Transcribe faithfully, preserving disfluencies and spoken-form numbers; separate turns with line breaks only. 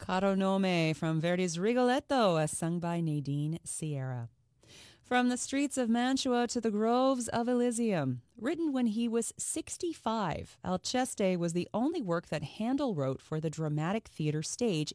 Caro Nome from Verdi's Rigoletto, as sung by Nadine Sierra. From the streets of Mantua to the groves of Elysium. Written when he was sixty-five, Alceste was the only work that Handel wrote for the dramatic theater stage